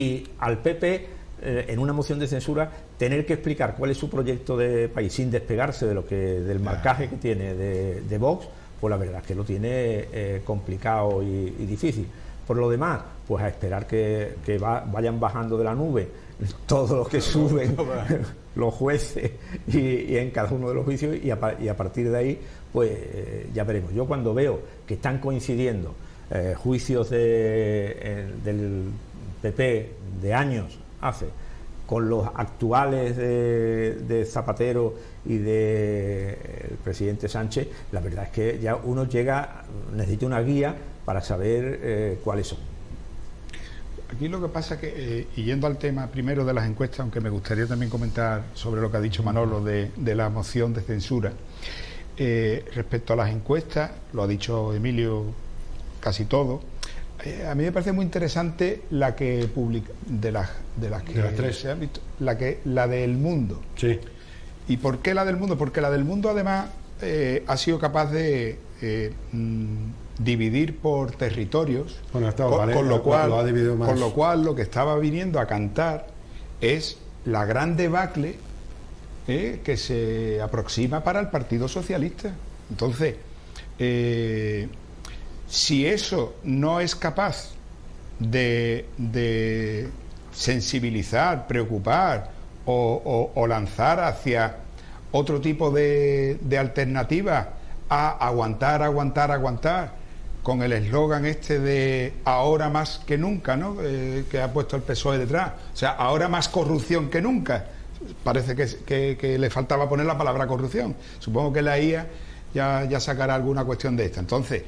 y al PP, en una moción de censura, tener que explicar cuál es su proyecto de país sin despegarse de del marcaje que tiene de Vox, pues la verdad es que lo tiene complicado y difícil. Por lo demás, pues a esperar que vayan bajando de la nube todos los que suben los jueces y en cada uno de los juicios, y a partir de ahí pues ya veremos. Yo cuando veo que están coincidiendo juicios del PP de años hace con los actuales de Zapatero y del presidente Sánchez, la verdad es que ya uno necesita una guía para saber cuáles son. Aquí lo que pasa es que, y yendo al tema primero de las encuestas, aunque me gustaría también comentar sobre lo que ha dicho Manolo de la moción de censura, respecto a las encuestas, lo ha dicho Emilio casi todo. A mí me parece muy interesante la que publica, de las tres se han visto, la del Mundo. Sí. ¿Y por qué la del Mundo? Porque la del Mundo además ha sido capaz de dividir por territorios, bueno, con lo cual lo que estaba viniendo a cantar es la gran debacle que se aproxima para el Partido Socialista. Entonces, si eso no es capaz de sensibilizar, preocupar o lanzar hacia otro tipo de alternativa a aguantar, con el eslogan este de ahora más que nunca, ¿no? Que ha puesto el PSOE detrás. O sea, ahora más corrupción que nunca. Parece que le faltaba poner la palabra corrupción. Supongo que la IA ya sacará alguna cuestión de esta. Entonces,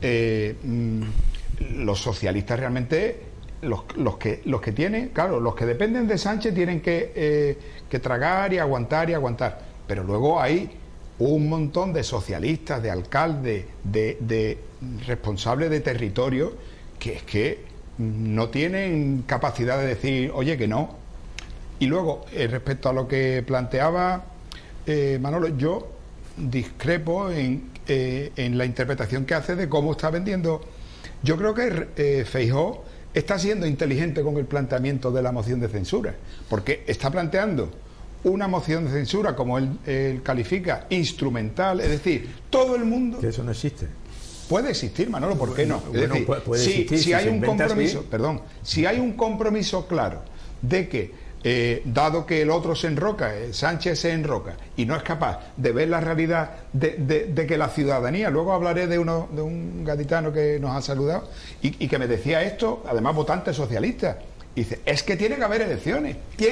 los socialistas realmente, los que tienen, claro, los que dependen de Sánchez tienen que tragar y aguantar. Pero luego hay un montón de socialistas, de alcaldes, de responsables de territorio que es que no tienen capacidad de decir, oye, que no. Y luego, respecto a lo que planteaba Manolo, yo discrepo en la interpretación que hace de cómo está vendiendo. Yo creo que Feijóo está siendo inteligente con el planteamiento de la moción de censura, porque está planteando una moción de censura, como él califica, instrumental, es decir, todo el mundo... Que eso no existe. Puede existir, Manolo, ¿por qué no? Es decir, puede existir, si hay un compromiso, si hay un compromiso claro de que dado que el otro se enroca, Sánchez se enroca y no es capaz de ver la realidad de que la ciudadanía, luego hablaré de un gaditano que nos ha saludado y que me decía esto, además votante socialista, y dice, es que tiene que haber elecciones,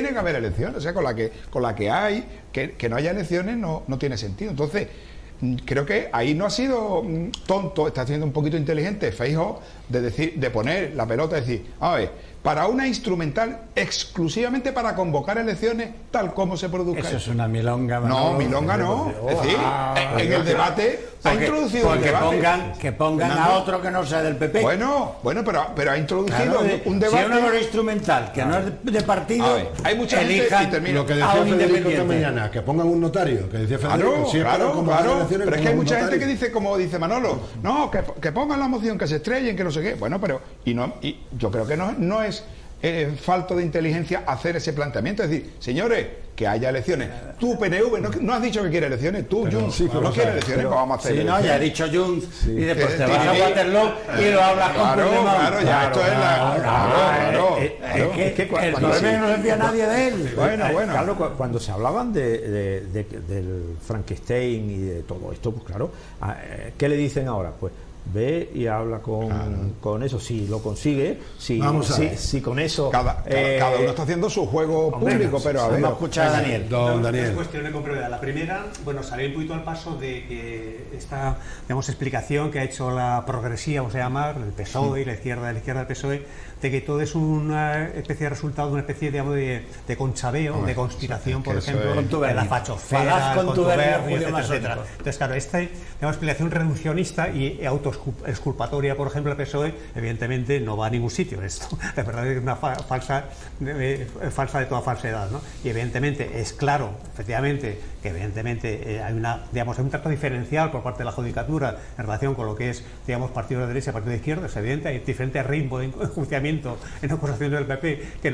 o sea, con la que hay, que no haya elecciones no tiene sentido. Entonces, creo que ahí no ha sido tonto, está siendo un poquito inteligente Feijóo de poner la pelota y decir, a ver, para una instrumental exclusivamente para convocar elecciones tal como se produzca. Eso es una milonga. No, milonga no. Es decir, en el debate ha introducido un debate. Que pongan a otro que no sea del PP. Bueno, pero ha introducido un debate. Si uno no es instrumental, que no es de partido, ver, hay mucha elijan gente, lo que decía Federico esta mañana, que pongan un notario, que decía Federico, claro, pero es que hay mucha gente que dice, como dice Manolo, no, que pongan la moción, que se estrellen, que no sé qué. Bueno, pero y yo creo que no es falto de inteligencia hacer ese planteamiento, es decir, señores, que haya elecciones. Tú, PNV, no has dicho que quiere elecciones, tú, Junts, sí, no quieres elecciones, pues vamos a hacer elecciones. No, ya ha dicho Junts, y después te vas a Waterloo y lo hablas con Puigdemont. Claro, ya esto es la... Es que el problema no se fía nadie de él. Bueno. Claro, cuando se hablaban del Frankenstein y de todo esto, pues claro, ¿qué le dicen ahora? Pues ve y habla con eso, si lo consigue, si con eso cada uno está haciendo su juego público, pero a ver, vamos a escuchar a Daniel. Dos cuestiones con brevedad. La primera, salir un poquito al paso de que esta, explicación que ha hecho la progresía, vamos a llamar, el PSOE y la izquierda del PSOE, de que todo es una especie de resultado de una especie de conchabeo, de conspiración, por ejemplo, de la fachosfera, etcétera. Entonces, claro, esta explicación reduccionista y autoexculpatoria, por ejemplo, el PSOE, evidentemente no va a ningún sitio. Esto, la verdad es que es una falsa de toda falsedad, ¿no? Y evidentemente es claro, efectivamente, que evidentemente hay un trato diferencial por parte de la judicatura en relación con lo que es, partido de derecha y partido de izquierda. Es evidente, hay diferentes ritmos de enjuiciamiento en acusaciones del PP que